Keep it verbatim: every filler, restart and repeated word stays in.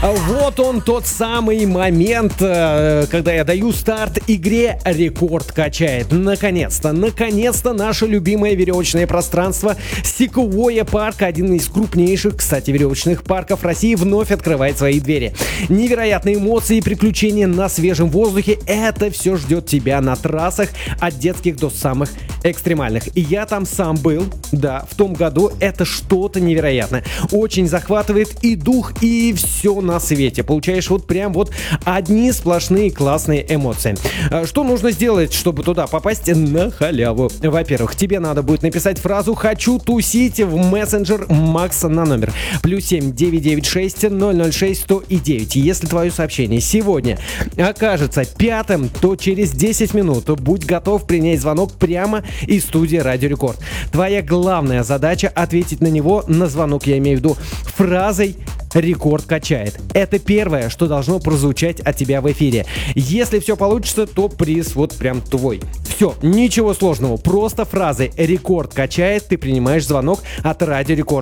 Вот он, тот самый момент, когда я даю старт игре «Рекорд качает». Наконец-то, наконец-то наше любимое веревочное пространство Sequoia Park, один из крупнейших, кстати, веревочных парков России, вновь открывает свои двери. Невероятные эмоции и приключения на свежем воздухе — это все ждет тебя на трассах от детских до самых экстремальных. И я там сам был, да, в том году. Это что-то невероятное. Очень захватывает и дух, и все на свете. Получаешь вот прям вот одни сплошные классные эмоции. Что нужно сделать, чтобы туда попасть на халяву? Во-первых, тебе надо будет написать фразу «Хочу тусить» в мессенджер Макса на номер плюс семь девятьсот девяносто шесть ноль ноль шесть сто девять. Если твое сообщение сегодня окажется пятым, то через десять минут будь готов принять звонок прямо из студии Радио Рекорд. Твоя главная задача — ответить на него, на звонок я имею в виду, фразой «Рекорд качает». Это первое, что должно прозвучать от тебя в эфире. Если все получится, то приз вот прям твой. Все, ничего сложного, просто фразой «Рекорд качает» ты принимаешь звонок от Радио Рекорд.